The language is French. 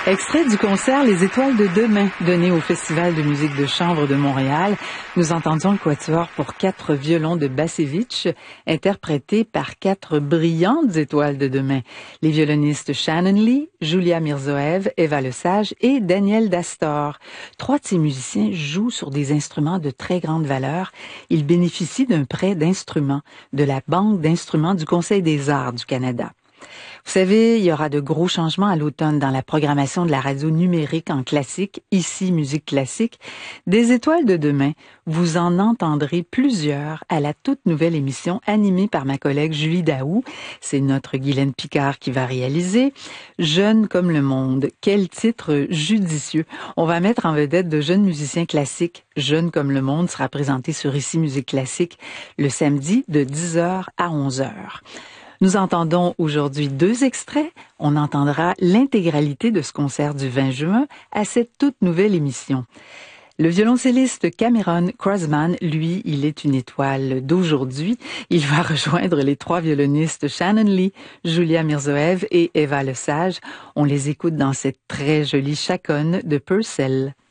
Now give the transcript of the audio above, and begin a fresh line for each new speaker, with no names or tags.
Extrait du concert Les Étoiles de demain, donné au Festival de musique de chambre de Montréal. Nous entendions le quatuor pour 4 violons de Bacevich, interprété par 4 brillantes étoiles de demain. Les violonistes Shannon Lee, Julia Mirzoev, Eva Lesage et Daniel Dastor. 3 de ces musiciens jouent sur des instruments de très grande valeur. Ils bénéficient d'un prêt d'instruments de la Banque d'instruments du Conseil des arts du Canada. Vous savez, il y aura de gros changements à l'automne dans la programmation de la radio numérique en classique, ici Musique classique. Des étoiles de demain, vous en entendrez plusieurs à la toute nouvelle émission animée par ma collègue Julie Daou. C'est notre Guylaine Picard qui va réaliser. Jeune comme le monde, quel titre judicieux. On va mettre en vedette de jeunes musiciens classiques. Jeune comme le monde sera présenté sur ici Musique classique le samedi de 10h à 11h. Nous entendons aujourd'hui 2 extraits. On entendra l'intégralité de ce concert du 20 juin à cette toute nouvelle émission. Le violoncelliste Cameron Crossman, lui, il est une étoile d'aujourd'hui. Il va rejoindre les 3 violonistes Shannon Lee, Julia Mirzoev et Eva Lesage. On les écoute dans cette très jolie chaconne de Purcell.